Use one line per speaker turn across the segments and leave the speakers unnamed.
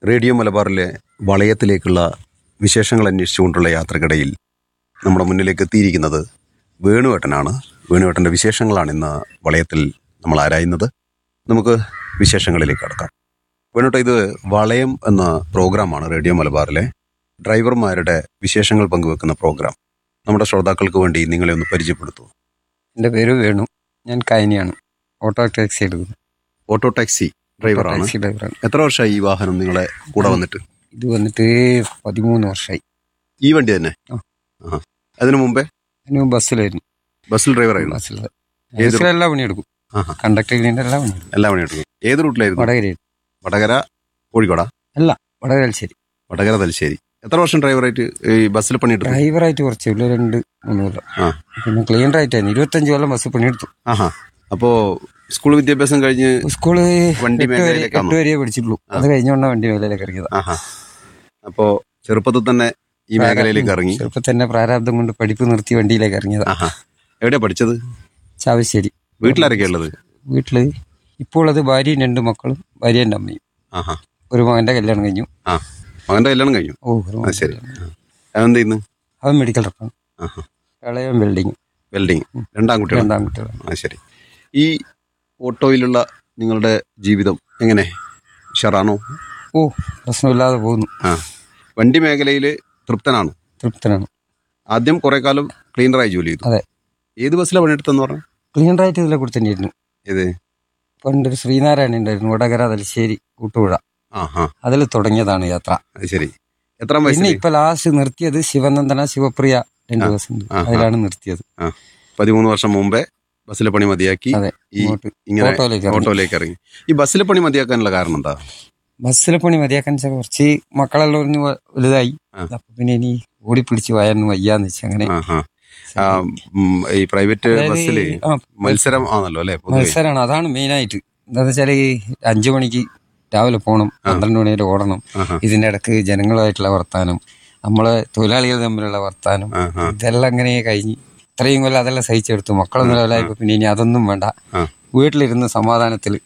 Radio മലബാറിലെ വളയത്തിലേക്കുള്ള വിശേഷങ്ങൾ അന്വേഷിച്ചുകൊണ്ടുള്ള യാത്രക്കിടയിൽ നമ്മുടെ മുന്നിലേക്ക് എത്തിയിരിക്കുന്നത് വേണുവേട്ടനാണ്. വേണുവേട്ടൻ്റെ വിശേഷങ്ങളാണ് ഇന്ന് വളയത്തിൽ നമ്മൾ ആരായുന്നത്. നമുക്ക് വിശേഷങ്ങളിലേക്ക് കടക്കാം. വേണുവേട്ട, ഇത് വളയം എന്ന പ്രോഗ്രാമാണ് റേഡിയോ മലബാറിലെ ഡ്രൈവർമാരുടെ വിശേഷങ്ങൾ പങ്കുവെക്കുന്ന പ്രോഗ്രാം. നമ്മുടെ ശ്രോതാക്കൾക്ക് വേണ്ടി നിങ്ങളെ ഒന്ന് പരിചയപ്പെടുത്തൂ.
എൻ്റെ പേര് വേണു, ഞാൻ കൈനിയാണ്. ഓട്ടോ ടാക്സി എടുക്കുന്നു.
ഓട്ടോ ടാക്സി ഡ്രൈവറാണ്.
ടാക്സി ഡ്രൈവറാണ്.
എത്ര വർഷമായി ഈ വാഹനം നിങ്ങളെ കൂടെ വന്നിട്ട്?
ഇത് വന്നിട്ട് 13 വർഷമായി.
ഈ വണ്ടി തന്നെ?
ആ.
അതിനു മുമ്പേ
അതിന് ബസ്സിലായിരുന്നു.
ബസ്സിൽ ഡ്രൈവറായിരുന്നു?
ബസ്സിലെല്ലാം പണിയെടുക്കും. കണ്ടക്ടറിന്റെ എല്ലാം പണിയെടുക്കും.
എല്ലാ പണിയെടുക്കും. ഏത് റൂട്ടിലായിരുന്നു?
വടകര.
വടകര കോഴിക്കോടാ?
അല്ല, വടകര തലശ്ശേരി.
വടകര തലശ്ശേരി. എത്ര വർഷം ഡ്രൈവറായിട്ട് ഈ ബസ്സിൽ പണിയെടുത്തു?
ഡ്രൈവറായിട്ട് കുറച്ചേ ഉള്ളൂ, 2-3 കൊല്ലം. പിന്നെ ക്ലീനറായിട്ടായിരുന്നു 25 കൊല്ലം ബസ് പണിയെടുത്തു.
ആഹാ. അപ്പോ സ്കൂൾ വിദ്യാഭ്യാസം കഴിഞ്ഞ്
സ്കൂള്
വണ്ടി
8 വരെ പഠിച്ചിട്ടുള്ളൂ. അത് കഴിഞ്ഞുകൊണ്ടാണ് വണ്ടി മേഖലയിലേക്ക് ഇറങ്ങിയത്.
ആഹാ. അപ്പോ ചെറുപ്പത്തിൽ തന്നെ ഈ മേഖലയിലേക്ക് ഇറങ്ങി?
ചെറുപ്പത്തിൽ തന്നെ പ്രാരാബ്ദം കൊണ്ട് പഠിപ്പ് നിർത്തി വണ്ടിയിലേക്ക് ഇറങ്ങിയത്.
ആഹാ. എവിടെയാ പഠിച്ചത്?
ചാവശ്ശേരി.
വീട്ടിലാരൊക്കെയാ ഉള്ളത്?
വീട്ടില് ഇപ്പോൾ ഉള്ളത് ഭാര്യയും 2 മക്കളും, ഭാര്യൻ്റെ അമ്മയും.
ആഹാ.
ഒരു മകന്റെ കല്യാണം കഴിഞ്ഞു.
മകന്റെ കല്യാണം കഴിഞ്ഞു?
ഓ,
ശരി. അതെന്ത് ചെയ്യുന്നു?
അവൻ മെഡിക്കൽ റെപ്പാണ്. ഇളയവൻ വെൽഡിങ്.
രണ്ടാൺകുട്ടികളാണ്. ശരി. ഈ ഓട്ടോയിലുള്ള നിങ്ങളുടെ ജീവിതം എങ്ങനെ, ഉഷാറാണോ?
ഓ, പ്രശ്നമില്ലാതെ പോകുന്നു.
വണ്ടി മേഖലയിൽ തൃപ്തനാണ്?
തൃപ്തനാണ്.
ആദ്യം കുറെ കാലം ക്ലീനറായി ജോലി ചെയ്തു.
അതെ.
ഏത് ബസ്സിലാണ് പണിയെടുത്തെന്ന് പറഞ്ഞു?
ക്ലീനറായിട്ട് ഇതിലെ കൂടെ തന്നെയായിരുന്നു.
ഏത്?
പണ്ടൊരു ശ്രീനാരായണ ഉണ്ടായിരുന്നു, വടകര തലശ്ശേരി കൂട്ടുപുഴ. അതിൽ തുടങ്ങിയതാണ് യാത്ര.
ശരി. എത്ര
പിന്നെ ഇപ്പൊ ലാസ്റ്റ് നിർത്തിയത് ശിവനന്ദന, ശിവപ്രിയ 2 ബസ് ഉണ്ട്, അതിലാണ് നിർത്തിയത്.
13 വർഷം മുമ്പേ ബസ്സിലെ പണി മതിയാക്കി ഇങ്ങനെ ഓട്ടോയിലേക്ക് ഇറങ്ങി. ഈ ബസ്സിലെ പണി മതിയാക്കാനുള്ള കാരണം എന്താ?
ബസ്സിലെ പണി മതിയാക്കാൻ കുറച്ച് മക്കളെല്ലാം ഒന്ന് വലുതായി. അപ്പൊ പിന്നെ ഇനി ഓടിപ്പിടിച്ച് വയാന്ന് വയ്യാന്ന് വെച്ചാൽ അങ്ങനെ.
ഈ പ്രൈവറ്റ് ബസ്സിൽ മത്സരം ആണല്ലോ അല്ലെ?
മത്സരമാണ്, അതാണ് മെയിനായിട്ട്. എന്താന്ന് വെച്ചാല് 5 മണിക്ക് രാവിലെ പോകണം, 12 മണി വരെ ഓടണം. ഇതിന്റെ ഇടക്ക് ജനങ്ങളുമായിട്ടുള്ള വർത്താനം, നമ്മളെ തൊഴിലാളികൾ തമ്മിലുള്ള വർത്താനം, ഇതെല്ലാം അങ്ങനെ കഴിഞ്ഞ് ഇത്രയും കൊല്ലം അതെല്ലാം സഹിച്ചെടുത്തു. മക്കളൊന്നും ലെവലായപ്പോ പിന്നെ ഇനി അതൊന്നും വേണ്ട, വീട്ടിലിരുന്ന് സമാധാനത്തിൽ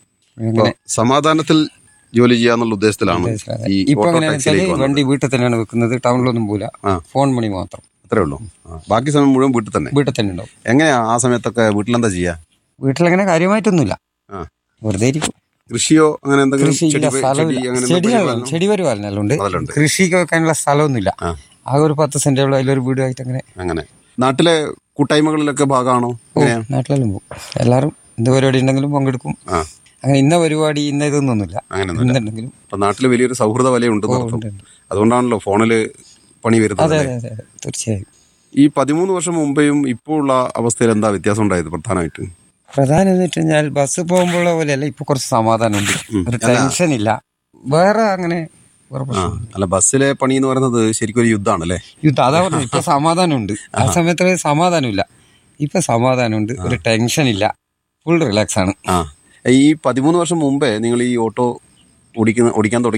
ജോലി ചെയ്യാന്നുള്ള ഉദ്ദേശത്തിലാണ്.
ഇപ്പൊ എങ്ങനെയാണെന്ന് വെച്ചാല് വണ്ടി വീട്ടിൽ തന്നെയാണ് വെക്കുന്നത്, ടൗണിലൊന്നും പോല, ഫോൺ മണി മാത്രം. അത്രേ ഉള്ളൂ.
ബാക്കി സമയം മുഴുവൻ വീട്ടിൽ തന്നെ
ഉണ്ടാവും.
എങ്ങനെയാ ആ സമയത്തൊക്കെ വീട്ടിലെന്താ ചെയ്യാ?
വീട്ടിലങ്ങനെ കാര്യമായിട്ടൊന്നുമില്ല, വെറുതെ ഇരിക്കും.
കൃഷിയോ അങ്ങനെ എന്തെങ്കിലും?
ചെടി പരിപാലനം ഉണ്ട്. കൃഷിക്ക് വെക്കാനുള്ള സ്ഥലമൊന്നുമില്ല. ആകെ ഒരു 10 സെന്റേ ഉള്ളൂ, അതിലൊരു വീടുമായിട്ട് അങ്ങനെ.
നാട്ടിലെ കൂട്ടായ്മകളിലൊക്കെ ഭാഗമാണോ?
നാട്ടിലെല്ലാം പോകും. എല്ലാവരും എന്ത് പരിപാടി ഉണ്ടെങ്കിലും പങ്കെടുക്കും. അങ്ങനെ ഇന്ന പരിപാടി ഇന്ന ഇതൊന്നുമില്ല. എന്തുണ്ടെങ്കിലും
നാട്ടില് വലിയൊരു സൗഹൃദ വലയുണ്ട്. അതുകൊണ്ടാണല്ലോ ഫോണില് പണി വരുന്നത്.
അതെ, തീർച്ചയായും.
ഈ 13 വർഷം മുമ്പേയും ഇപ്പോൾ ഉള്ള അവസ്ഥയിൽ എന്താ വ്യത്യാസം ഉണ്ടായത്?
പ്രധാനം എന്ന് വെച്ച് കഴിഞ്ഞാൽ ബസ് പോകുമ്പോഴുള്ള പോലെയല്ല, ഇപ്പൊ കുറച്ച് സമാധാനമുണ്ട്, ഒരു ടെൻഷൻ ഇല്ല. വേറെ അങ്ങനെ
അല്ല, ബസ്സിലെ പണി എന്ന് പറയുന്നത് ശരിക്കും ഒരു യുദ്ധമാണല്ലേ?
യുദ്ധം, അതാ പറഞ്ഞത്. ഇപ്പൊ സമാധാനമുണ്ട്. ആ സമയത്ത് സമാധാനമില്ല, ഇപ്പൊ സമാധാനമുണ്ട്, ഒരു ടെൻഷൻ ഇല്ല, ഫുൾ റിലാക്സ് ആണ്.
ഈ 13 വർഷം മുമ്പേ നിങ്ങൾ ഈ ഓട്ടോ ഓടിക്കാൻ തുടങ്ങി